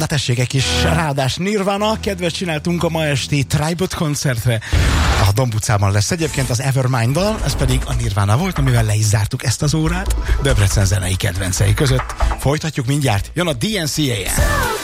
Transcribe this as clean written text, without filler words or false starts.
tessék, egy kis ráadás Nirvana, kedvet csináltunk a ma esti Tribute koncertre. A Domb utcában lesz egyébként az Evermind-dal, ez pedig a Nirvana volt, amivel le is zártuk ezt az órát. Debrecen zenei kedvencei között. Folytatjuk mindjárt, jön a DNCA-en.